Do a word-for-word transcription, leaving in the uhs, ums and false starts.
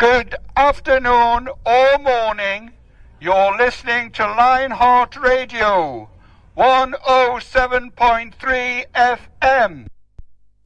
Good afternoon or morning. You're listening to Lionheart Radio, one oh seven point three F